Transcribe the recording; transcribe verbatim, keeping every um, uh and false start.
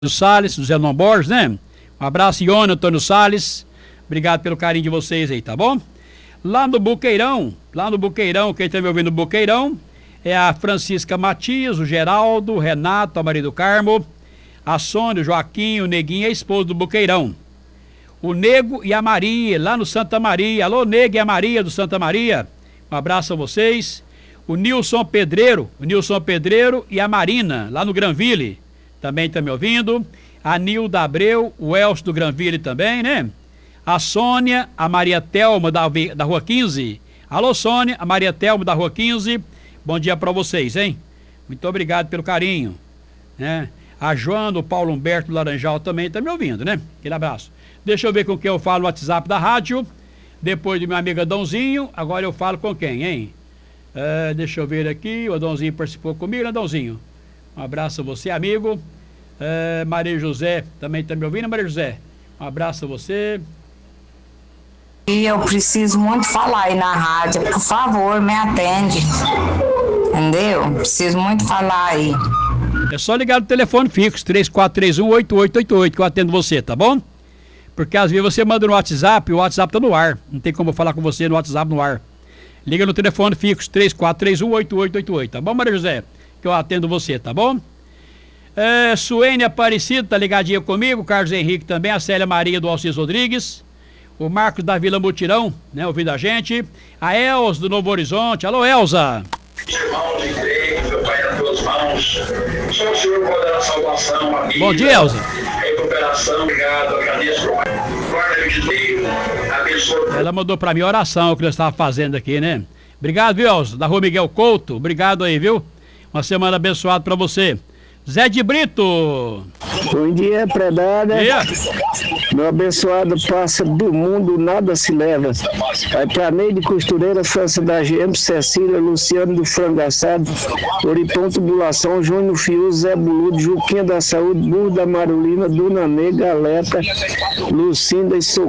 Salles, do Zenon Borges, né? Um abraço, Ione, Antônio Salles. Obrigado pelo carinho de vocês aí, tá bom? Lá no Buqueirão, lá no Buqueirão, quem tá me ouvindo no Buqueirão, é a Francisca Matias, o Geraldo, o Renato, a Maria do Carmo, a Sônia, o Joaquim, o Neguinho, a esposa do Buqueirão. O Nego e a Maria, lá no Santa Maria. Alô, Nego e a Maria do Santa Maria. Um abraço a vocês. O Nilson Pedreiro, o Nilson Pedreiro e a Marina, lá no Granville. Também está me ouvindo. A Nilda Abreu, o Elcio do Granville também, né? A Sônia, a Maria Telma da, da Rua quinze. Alô, Sônia, a Maria Telma da Rua quinze. Bom dia para vocês, hein? Muito obrigado pelo carinho, né? A Joana, o Paulo Humberto do Laranjal também está me ouvindo, né? Aquele abraço. Deixa eu ver com quem eu falo no WhatsApp da rádio. Depois de minha amiga Dãozinho, agora eu falo com quem, hein? É, deixa eu ver aqui, o Adãozinho participou comigo, né, Adãozinho? Um abraço a você, amigo. É, Maria José também está me ouvindo, Maria José? Um abraço a você. E eu preciso muito falar aí na rádio, por favor, me atende. Entendeu? Preciso muito falar aí. É só ligar no telefone fixo, três quatro três um, oito oito oito oito, que eu atendo você, tá bom? Porque às vezes você manda no WhatsApp e o WhatsApp tá no ar. Não tem como eu falar com você no WhatsApp no ar. Liga no telefone fixo, três quatro três um, oito oito oito oito, tá bom, Maria José? Que eu atendo você, tá bom? É, Suene Aparecida tá ligadinha comigo, Carlos Henrique também, a Célia Maria do Alcides Rodrigues, o Marcos da Vila Mutirão, né, ouvindo a gente, a Elza do Novo Horizonte. Alô, Elza. Irmãos em Deus, meu Pai, nas tuas mãos. Só o Senhor pode dar a salvação, a vida. Bom dia, Elza. A recuperação, obrigado, agradeço, Pai. Guarda de Deus, abençoa. Ela mandou pra mim a oração que eu estava fazendo aqui, né? Obrigado, viu, Elza, da Rua Miguel Couto, obrigado aí, viu? Uma semana abençoada pra você. Zé de Brito. Bom dia, predada. Yeah. Meu abençoado passa do mundo, nada se leva. Vai pra Neide Costureira, França da G M, Cecília, Luciano do Frango Assado, Oripão Tubulação, Júnior Fius, Zé Buludo, Juquinha da Saúde, Burro da Marulina, Duna Negra, Galeta, Lucinda e Socorro.